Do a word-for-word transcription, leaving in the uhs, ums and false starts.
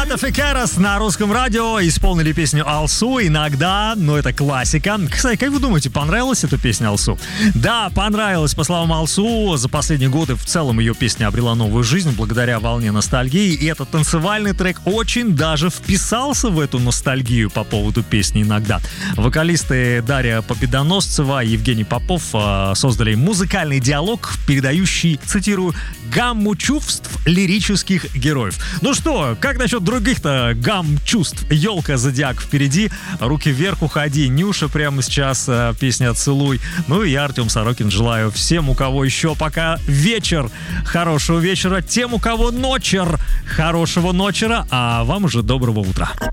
Лада Фекерас на русском радио исполнили песню «Алсу». Иногда, но это классика. Кстати, как вы думаете, понравилась эта песня «Алсу»? Да, понравилась. По словам Алсу, за последние годы в целом ее песня обрела новую жизнь благодаря волне ностальгии. И этот танцевальный трек очень даже вписался в эту ностальгию по поводу песни «Иногда». Вокалисты Дарья Победоносцева и Евгений Попов создали музыкальный диалог, передающий, цитирую, «гамму чувств лирических героев». Ну что, как насчет других-то гамм чувств? Елка, Зодиак впереди, руки вверх уходи, Нюша прямо сейчас, песня «Целуй». Ну и я, Артем Сорокин, желаю всем, у кого еще пока вечер, хорошего вечера, тем, у кого ночер, хорошего ночера, а вам уже доброго утра.